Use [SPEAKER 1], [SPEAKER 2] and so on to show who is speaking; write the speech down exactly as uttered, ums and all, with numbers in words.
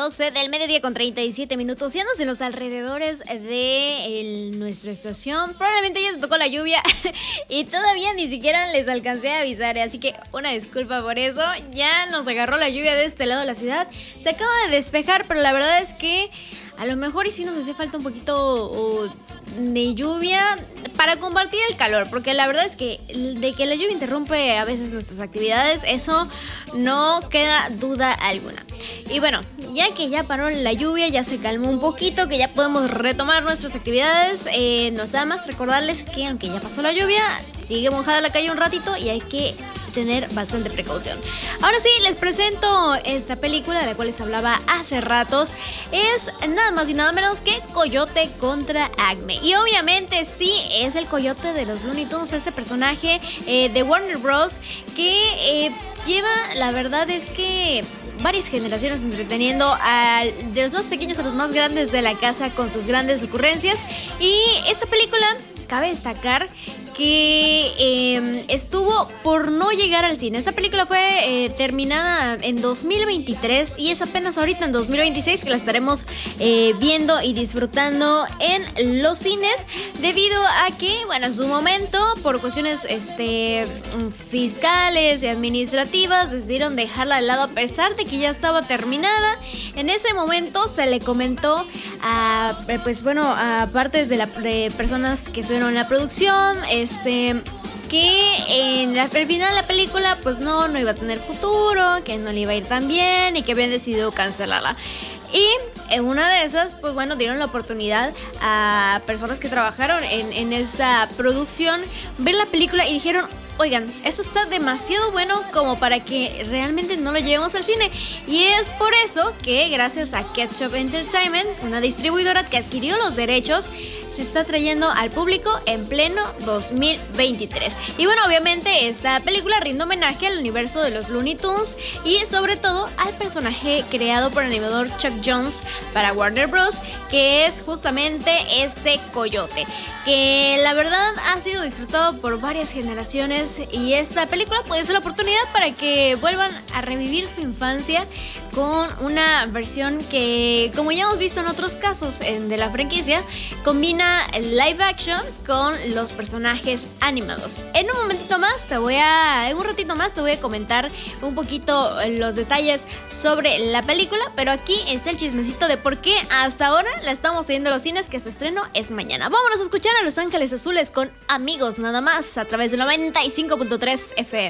[SPEAKER 1] doce del mediodía con treinta y siete minutos. Y andas en los alrededores de el- nuestra estación. Probablemente ya te tocó la lluvia y todavía ni siquiera les alcancé a avisar. Así que una disculpa por eso. Ya nos agarró la lluvia de este lado de la ciudad. Se acaba de despejar, pero la verdad es que a lo mejor y sí nos hace falta un poquito oh, de lluvia para combatir el calor, porque la verdad es que de que la lluvia interrumpe a veces nuestras actividades, eso no queda duda alguna. Y bueno, ya que ya paró la lluvia, ya se calmó un poquito, que ya podemos retomar nuestras actividades, eh, nos da más recordarles que aunque ya pasó la lluvia, sigue mojada la calle un ratito y hay que tener bastante precaución. Ahora sí, les presento esta película de la cual les hablaba hace ratos. Es nada más y nada menos que Coyote contra Acme. Y obviamente sí, es el Coyote de los Looney Tunes, este personaje eh, de Warner Bros. Que eh, lleva, la verdad es que varias generaciones entreteniendo a, de los más pequeños a los más grandes de la casa con sus grandes ocurrencias. Y esta película, cabe destacar que eh, estuvo por no llegar al cine. Esta película fue eh, terminada en dos mil veintitrés y es apenas ahorita en dos mil veintiséis que la estaremos eh, viendo y disfrutando en los cines, debido a que, bueno, en su momento, por cuestiones este, fiscales y administrativas, decidieron dejarla de lado a pesar de que ya estaba terminada. En ese momento se le comentó a, pues bueno, a partes de, la, de personas que estuvieron en la producción, Este, que en la, al final de la película pues no, no iba a tener futuro, que no le iba a ir tan bien y que habían decidido cancelarla. Y en una de esas, pues bueno, dieron la oportunidad a personas que trabajaron en, en esta producción ver la película y dijeron: oigan, eso está demasiado bueno como para que realmente no lo llevemos al cine. Y es por eso que gracias a Ketchup Entertainment, una distribuidora que adquirió los derechos, se está trayendo al público en pleno dos mil veintitrés. Y bueno, obviamente esta película rinde homenaje al universo de los Looney Tunes y sobre todo al personaje creado por el animador Chuck Jones para Warner Bros., que es justamente este coyote, que la verdad ha sido disfrutado por varias generaciones. Y esta película puede ser la oportunidad para que vuelvan a revivir su infancia con una versión que, como ya hemos visto en otros casos en, de la franquicia, combina el live action con los personajes animados. En un momentito más te voy a, en un ratito más te voy a comentar un poquito los detalles sobre la película, pero aquí está el chismecito de por qué hasta ahora la estamos teniendo en los cines, que su estreno es mañana. Vámonos a escuchar a Los Ángeles Azules con Amigos nada más a través de noventa y cinco punto tres F M.